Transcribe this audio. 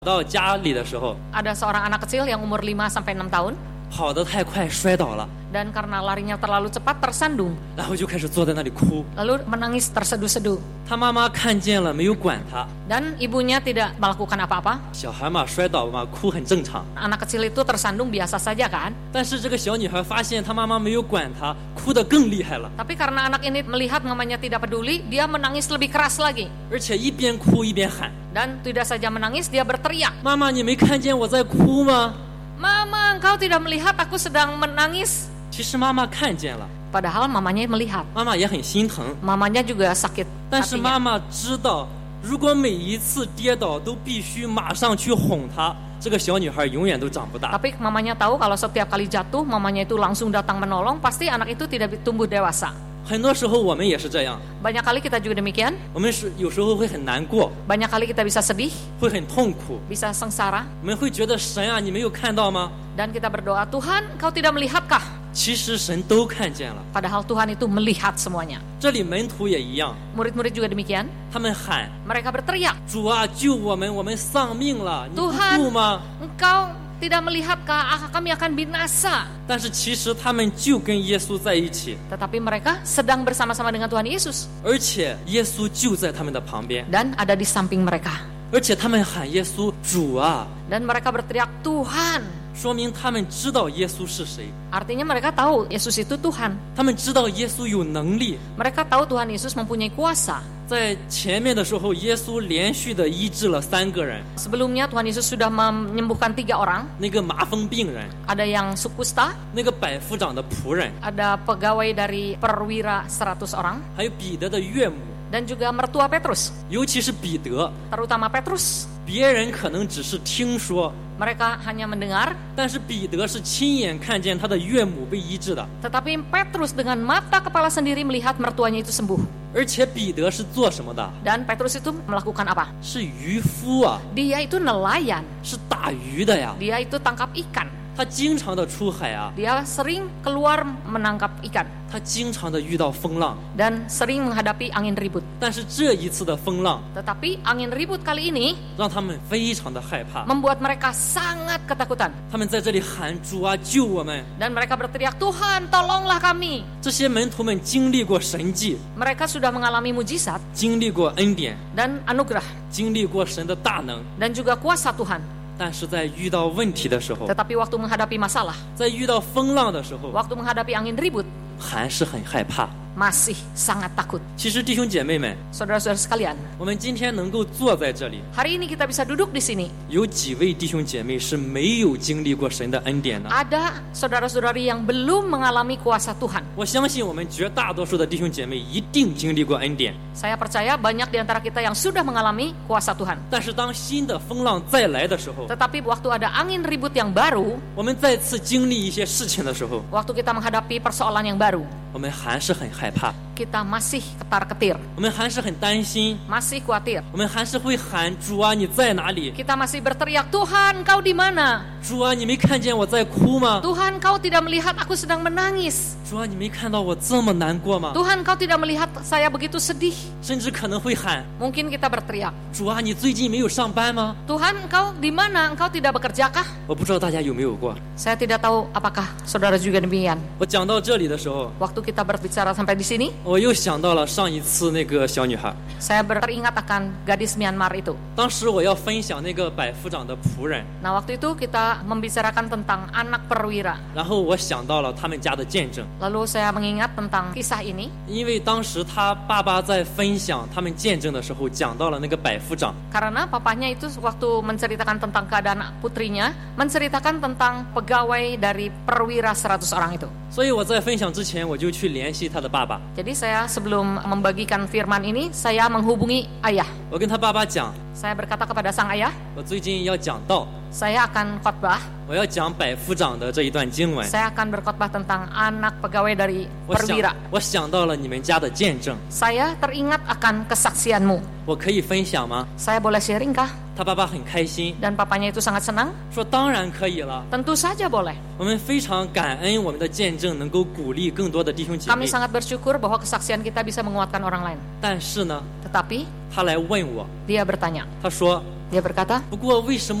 到家里的时候， Ada seorang anak kecil yang umur 5-6 tahun 跑得太快摔倒了， dan karena larinya terlalu cepat tersandung, 然后就开始坐在那里哭。 lalu menangis terseduh-seduh. 他妈妈看见了，没有管他。 Dan ibunya tidak melakukan apa-apa. 小孩嘛，摔倒嘛，哭很正常。 Anak kecil itu tersandung biasa saja kan? 但是这个小女孩发现她妈妈没有管她，哭得更厉害了， Tapi karena anak ini melihat mamanya tidak peduli, dia menangis lebih keras lagi. 而且一边哭一边喊 Dan tidak saja menangis, dia berteriak. 妈妈，你没看见我在哭吗？ Mama, engkau tidak melihat aku sedang menangis? 其实妈妈看见了， Padahal mamanya melihat. 妈妈也很心疼， Mamanya juga sakit 但是 hatinya. 妈妈知道，如果每一次跌倒都必须马上去哄她，这个小女孩永远都长不大。 Tapi mamanya tahu kalau setiap kali jatuh, mamanya itu langsung datang menolong, pasti anak itu tidak tumbuh dewasa. 很多时候我们也是这样， Banyak kali kita juga demikian. 我们是有时候会很难过， Banyak kali kita bisa sedih, 会很痛苦， bisa sengsara. 我们会觉得神啊，你没有看到吗？ Dan kita berdoa, Tuhan, Engkau tidak melihatkah? 其实神都看见了。 Padahal Tuhan itu melihat semuanya. 这里门徒也一样， Murid-murid juga demikian. 他们喊 Mereka berteriak, 主啊，救我们，我们丧命了，你不 Tuhan 顾吗？ Engkau tidak melihatkah kami akan binasa? 但是其实他们就跟耶稣在一起， Tetapi mereka sedang bersama-sama dengan Tuhan Yesus. 而且耶稣就在他们的旁边， Dan ada di samping mereka. 而且他们喊耶稣主啊， Dan mereka berteriak, Tuhan. 说明他们知道耶稣是谁， Artinya mereka tahu Yesus itu Tuhan. 他们知道耶稣有能力。 Mereka tahu Tuhan Yesus mempunyai kuasa. 在前面的时候，耶稣连续的医治了3个人， Sebelumnya Tuhan Yesus sudah menyembuhkan 3 orang. 那个麻风病人， Ada yang sukusta, 那个百夫长的仆人， ada pegawai dari perwira 100 orang, 还有彼得的岳母， dan juga mertua Petrus. 尤其是彼得， Terutama Petrus. 别人可能只是听说， Mereka hanya mendengar, 但是彼得是亲眼看见他的岳母被医治的， tetapi Petrus dengan mata kepala sendiri melihat mertuanya itu sembuh. 而且彼得是做什么的？ Dan Petrus itu melakukan apa? 是渔夫啊， Dia itu nelayan. 是打鱼的呀， Dia itu tangkap ikan. 他经常的出海啊， Dia sering keluar menangkap ikan 他经常的遇到风浪， dan sering menghadapi angin ribut. 但是这一次的风浪 Tetapi angin ribut kali ini 让他们非常的害怕， membuat mereka sangat ketakutan. 他们在这里喊主啊，救我们！ Dan mereka berteriak, Tuhan tolonglah kami. 这些门徒们经历过神迹， Mereka sudah mengalami mujizat 经历过恩典， dan anugerah 经历过神的大能， dan juga kuasa Tuhan. 但是在遇到问题的时候， Tetapi waktu menghadapi masalah, 在遇到风浪的时候， waktu menghadapi angin ribut, 还是很害怕。 masih sangat takut. 其实弟兄姐妹们， Saudara-saudara sekalian, 我们今天能够坐在这里， hari ini kita bisa duduk di sini. 有几位弟兄姐妹是没有经历过神的恩典呢？ Ada saudara-saudari yang belum mengalami kuasa Tuhan. 我相信我们绝大多数的弟兄姐妹一定经历过恩典， Saya percaya banyak di antara kita yang sudah mengalami kuasa Tuhan. 但是当新的风浪再来的时候， Tetapi waktu ada angin ribut yang baru, 我们再次经历一些事情的时候， waktu kita menghadapi persoalan yang baru, 我们还是很害怕， kita masih ketar-ketir, 我们还是很担心， masih khawatir. 我们还是会喊主啊，你在哪里？ Kita masih berteriak, Tuhan, Kau di mana? 主啊，你没看见我在哭吗？ Tuhan, Kau tidak melihat aku sedang menangis. 主啊，你没看到我这么难过吗？ Tuhan, Kau tidak melihat saya begitu sedih. 甚至可能会喊 Mungkin kita berteriak, 主啊，你最近没有上班吗？ Tuhan, Engkau di mana? Engkau tidak bekerjakah? 我不知道大家有没有过。 Saya tidak tahu apakah saudara juga demikian. 我讲到这里的时候， Waktu kita berbicara sampai di sini, 我又想到了上一次那个小女孩。 saya teringat akan gadis Myanmar itu. 当时我要分享那个百夫长的仆人， Nah, waktu itu kita membicarakan tentang anak perwira. 然后我想到了他们家的见证， Lalu saya mengingat tentang kisah ini 因为当时他爸爸在分享他们见证的时候，讲到了那个百夫长。 karena papanya itu waktu menceritakan tentang keadaan putrinya, menceritakan tentang pegawai dari perwira 100 orang itu. 所以我在分享之前，我就去联系他的爸爸。 Jadi saya sebelum membagikan firman ini, saya menghubungi ayah. 我跟他爸爸讲， Saya berkata kepada sang ayah, 我最近要讲道， saya akan khotbah, 我要讲百夫长的这一段经文。 saya akan berkhotbah tentang anak pegawai dari 我 perwira. 想到了你们家的见证， Saya teringat akan kesaksianmu. 我可以分享吗？ Saya boleh sharing kah? 他爸爸很开心， Dan papanya itu sangat senang. 说当然可以了。 Tentu saja boleh. 我们非常感恩我们的见证能够鼓励更多的弟兄姐 Kami 妹。 sangat bersyukur bahwa kesaksian kita bisa menguatkan orang lain. 但是呢， Tetapi 他来问我， dia bertanya, 他说 Dia berkata, 不过为什么